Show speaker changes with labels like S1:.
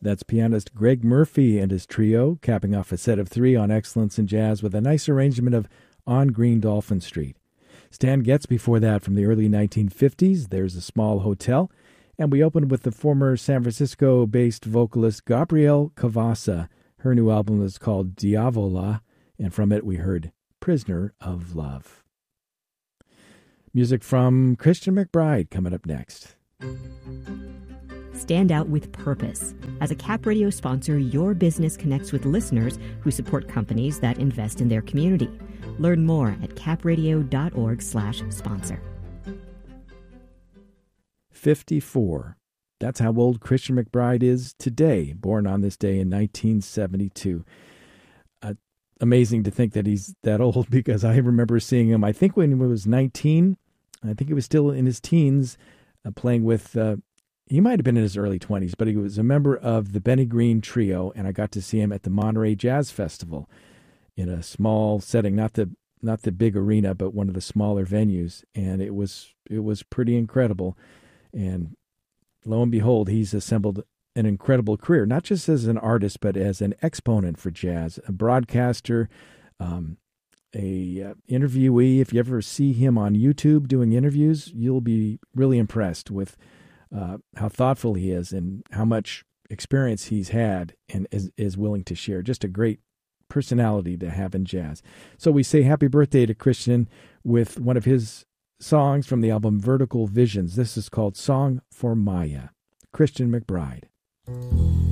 S1: That's pianist Greg Murphy and his trio, capping off a set of 3 on Excellence in Jazz with a nice arrangement of On Green Dolphin Street. Stan Getz before that from the early 1950s, There's a Small Hotel, and we opened with the former San Francisco-based vocalist Gabrielle Cavassa. Her new album is called Diavola, and from it we heard Prisoner of Love. Music from Christian McBride coming up next.
S2: Stand out with purpose. As a Cap Radio sponsor, your business connects with listeners who support companies that invest in their community. Learn more at capradio.org/sponsor.
S1: 54. That's how old Christian McBride is today, born on this day in 1972. Amazing to think that he's that old, because I remember seeing him, I think when he was 19, I think he was still in his teens, playing with, he might have been in his early 20s, but he was a member of the Benny Green Trio, and I got to see him at the Monterey Jazz Festival in a small setting, not the big arena, but one of the smaller venues, and it was pretty incredible. And lo and behold, he's assembled an incredible career, not just as an artist, but as an exponent for jazz, a broadcaster, interviewee. If you ever see him on YouTube doing interviews, you'll be really impressed with how thoughtful he is and how much experience he's had and is willing to share. Just a great personality to have in jazz. So we say happy birthday to Christian with one of his songs from the album Vertical Visions. This is called Song for Maya. Christian McBride.